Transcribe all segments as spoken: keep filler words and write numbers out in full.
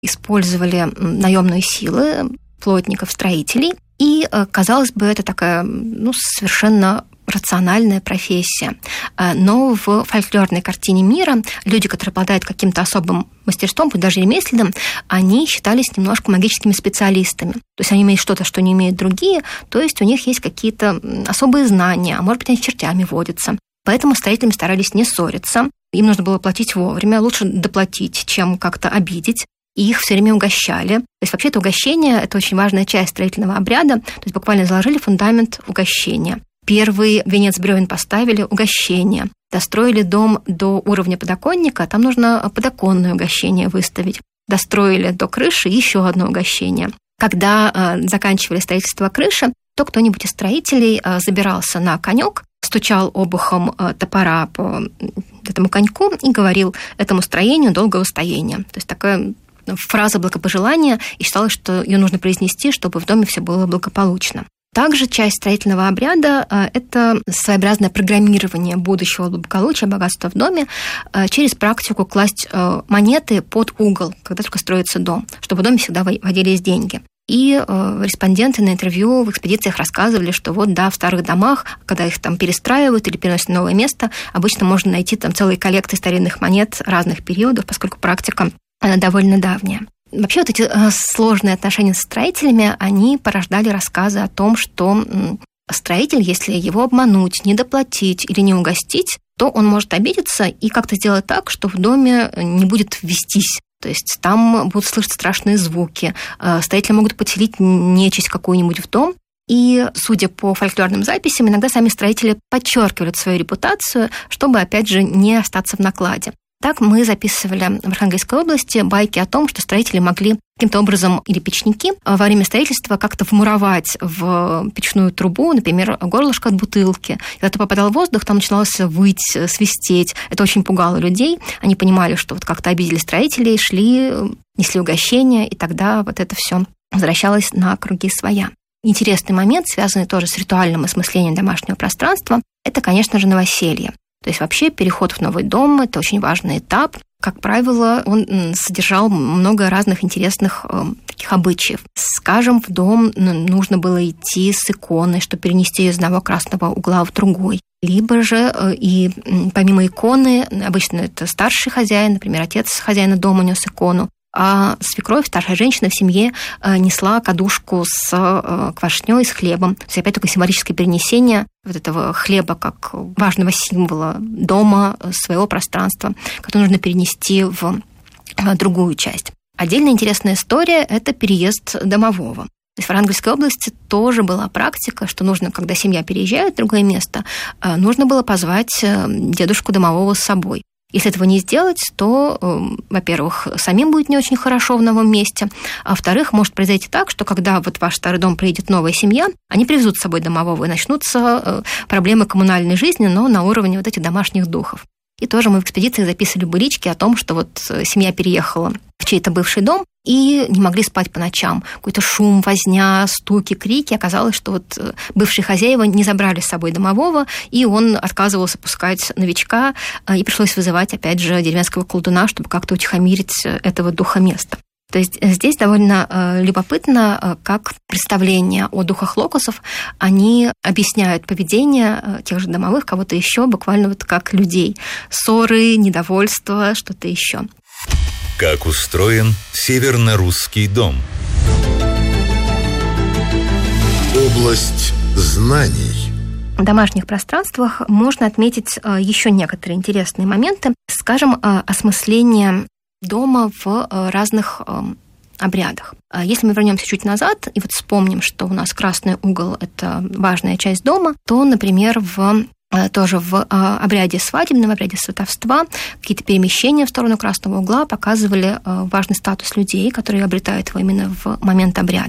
использовали наемные силы, плотников, строителей. И, казалось бы, это такая, ну, совершенно рациональная профессия. Но в фольклорной картине мира люди, которые обладают каким-то особым мастерством, пусть даже ремесленным, они считались немножко магическими специалистами. То есть они имеют что-то, что не имеют другие, то есть у них есть какие-то особые знания, а может быть, они с чертями водятся. Поэтому строителями старались не ссориться. Им нужно было платить вовремя, лучше доплатить, чем как-то обидеть. И их все время угощали. То есть вообще это угощение – это очень важная часть строительного обряда. То есть буквально заложили фундамент угощения. Первый венец бревен поставили – угощение. Достроили дом до уровня подоконника, там нужно подоконное угощение выставить. Достроили до крыши – еще одно угощение. Когда э, заканчивали строительство крыши, то кто-нибудь из строителей э, забирался на конек, стучал обухом э, топора по этому коньку и говорил этому строению долгого стояния. То есть такая фраза благопожелания, и считалось, что ее нужно произнести, чтобы в доме все было благополучно. Также часть строительного обряда – это своеобразное программирование будущего благополучия, богатства в доме через практику класть монеты под угол, когда только строится дом, чтобы в доме всегда водились деньги. И респонденты на интервью в экспедициях рассказывали, что вот, да, в старых домах, когда их там перестраивают или переносят на новое место, обычно можно найти там целые коллекции старинных монет разных периодов, поскольку практика она довольно давняя. Вообще вот эти сложные отношения со строителями, они порождали рассказы о том, что строитель, если его обмануть, не доплатить или не угостить, то он может обидеться и как-то сделать так, что в доме не будет вестись. То есть там будут слышать страшные звуки, строители могут поселить нечисть какую-нибудь в дом. И, судя по фольклорным записям, иногда сами строители подчеркивают свою репутацию, чтобы, опять же, не остаться в накладе. Так мы записывали в Архангельской области байки о том, что строители могли каким-то образом, или печники, во время строительства как-то вмуровать в печную трубу, например, горлышко от бутылки. И когда попадал воздух, там начиналось выть, свистеть. Это очень пугало людей. Они понимали, что вот как-то обидели строителей, шли, несли угощения, и тогда вот это все возвращалось на круги своя. Интересный момент, связанный тоже с ритуальным осмыслением домашнего пространства, это, конечно же, новоселье. То есть вообще переход в новый дом – это очень важный этап. Как правило, он содержал много разных интересных э, таких обычаев. Скажем, в дом нужно было идти с иконой, чтобы перенести ее из одного красного угла в другой. Либо же э, и помимо иконы, обычно это старший хозяин, например, отец хозяина дома нес икону, а свекровь, старшая женщина в семье, несла кадушку с квашнёй, с хлебом. То есть опять такое символическое перенесение вот этого хлеба как важного символа дома, своего пространства, которое нужно перенести в другую часть. Отдельно интересная история – это переезд домового. То есть в Архангельской области тоже была практика, что нужно, когда семья переезжает в другое место, нужно было позвать дедушку домового с собой. Если этого не сделать, то, во-первых, самим будет не очень хорошо в новом месте, а во-вторых, может произойти так, что когда вот в ваш старый дом приедет новая семья, они привезут с собой домового, и начнутся проблемы коммунальной жизни, но на уровне вот этих домашних духов. И тоже мы в экспедициях записывали былички о том, что вот семья переехала в чей-то бывший дом и не могли спать по ночам. Какой-то шум, возня, стуки, крики. Оказалось, что вот бывшие хозяева не забрали с собой домового, и он отказывался пускать новичка, и пришлось вызывать, опять же, деревенского колдуна, чтобы как-то утихомирить этого духа места. То есть здесь довольно любопытно, как представления о духах локусов, они объясняют поведение тех же домовых, кого-то еще, буквально вот как людей. Ссоры, недовольство, что-то еще. Как устроен северно-русский дом? Область знаний. В домашних пространствах можно отметить еще некоторые интересные моменты. Скажем, осмысление дома в разных обрядах. Если мы вернемся чуть назад и вот вспомним, что у нас красный угол – это важная часть дома, то, например, в тоже в обряде свадебном, в обряде сватовства какие-то перемещения в сторону красного угла показывали важный статус людей, которые обретают его именно в момент обряда.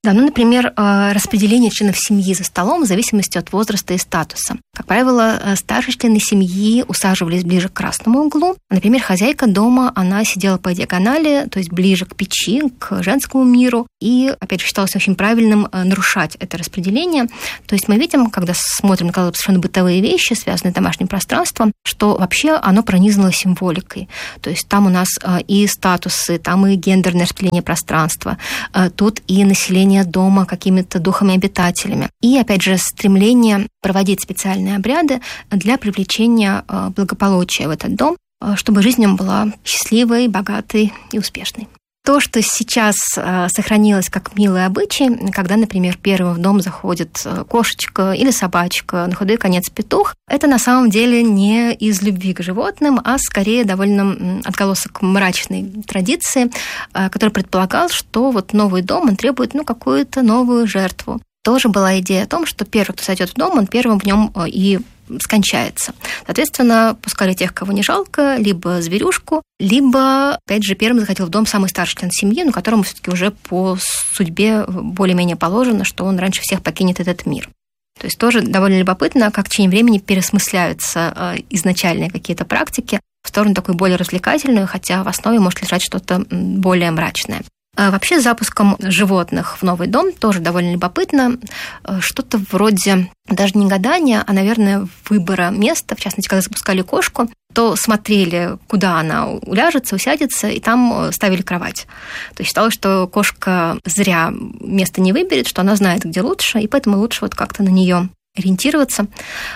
Да, ну, например, распределение членов семьи за столом в зависимости от возраста и статуса. Как правило, старшие члены семьи усаживались ближе к красному углу. Например, хозяйка дома, она сидела по диагонали, то есть ближе к печи, к женскому миру. И, опять же, считалось очень правильным нарушать это распределение. То есть мы видим, когда смотрим на совершенно бытовые вещи, связанные с домашним пространством, что вообще оно пронизано символикой. То есть там у нас и статусы, там и гендерное распределение пространства, тут и население дома какими-то духами-обитателями. И, опять же, стремление проводить специальные обряды для привлечения благополучия в этот дом, чтобы жизнь в нем была счастливой, богатой и успешной. То, что сейчас сохранилось как милый обычай, когда, например, первым в дом заходит кошечка или собачка, на худой конец петух, это на самом деле не из любви к животным, а скорее довольно отголосок мрачной традиции, который предполагал, что вот новый дом, он требует ну, какую-то новую жертву. Тоже была идея о том, что первый, кто зайдет в дом, он первым в нем и скончается. Соответственно, пускали тех, кого не жалко, либо зверюшку, либо, опять же, первым заходил в дом самый старший член семьи, но которому все-таки уже по судьбе более-менее положено, что он раньше всех покинет этот мир. То есть тоже довольно любопытно, как в течение времени переосмысляются изначальные какие-то практики в сторону такой более развлекательную, хотя в основе может лежать что-то более мрачное. Вообще, с запуском животных в новый дом тоже довольно любопытно. Что-то вроде даже не гадания, а, наверное, выбора места. В частности, когда запускали кошку, то смотрели, куда она уляжется, усядется, и там ставили кровать. То есть считалось, что кошка зря место не выберет, что она знает, где лучше, и поэтому лучше вот как-то на нее ориентироваться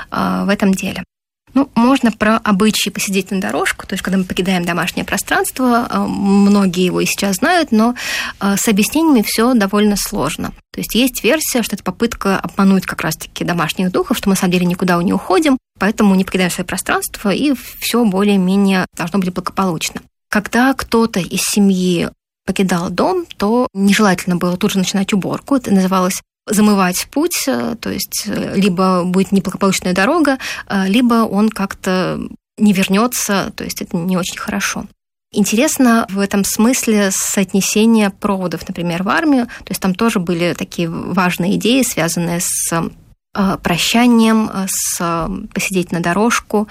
в этом деле. Ну, можно про обычаи посидеть на дорожку, то есть когда мы покидаем домашнее пространство, многие его и сейчас знают, но с объяснениями все довольно сложно. То есть есть версия, что это попытка обмануть как раз-таки домашних духов, что мы на самом деле никуда не уходим, поэтому не покидаем свое пространство, и все более-менее должно быть благополучно. Когда кто-то из семьи покидал дом, то нежелательно было тут же начинать уборку, это называлось замывать путь, то есть либо будет неблагополучная дорога, либо он как-то не вернется, то есть это не очень хорошо. Интересно в этом смысле соотнесение проводов, например, в армию, то есть там тоже были такие важные идеи, связанные с прощанием, с посидеть на дорожку,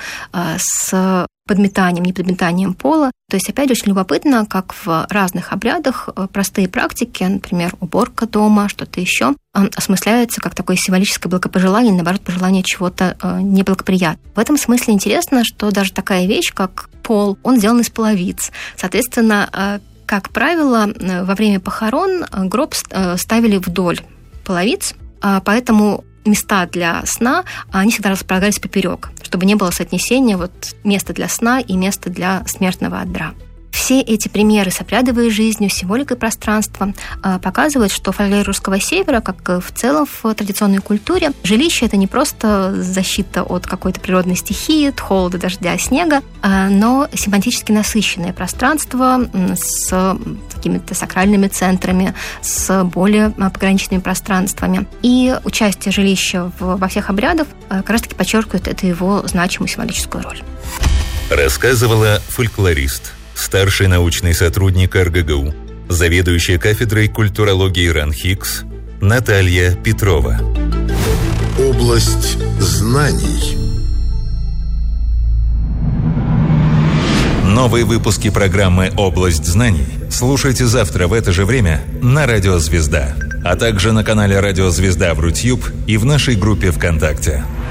с подметанием, неподметанием пола. То есть, опять же, очень любопытно, как в разных обрядах простые практики, например, уборка дома, что-то еще, осмысляются как такое символическое благопожелание, наоборот, пожелание чего-то неблагоприятного. В этом смысле интересно, что даже такая вещь, как пол, он сделан из половиц. Соответственно, как правило, во время похорон гроб ставили вдоль половиц, поэтому места для сна, они всегда располагались поперек, чтобы не было соотнесения вот места для сна и места для смертного одра. Все эти примеры с обрядовой жизнью, символикой пространства показывают, что в фольклоре русского севера, как и в целом в традиционной культуре, жилище – это не просто защита от какой-то природной стихии, от холода, дождя, снега, но семантически насыщенное пространство с какими-то сакральными центрами, с более пограничными пространствами. И участие жилища во всех обрядах как раз-таки подчеркивает эту его значимую символическую роль. Рассказывала фольклорист, старший научный сотрудник эр гэ гэ у, заведующая кафедрой культурологии РАНХИКС Наталья Петрова. Область знаний. Новые выпуски программы «Область знаний» слушайте завтра в это же время на Радио Звезда, а также на канале Радио Звезда в Рутьюб и в нашей группе ВКонтакте.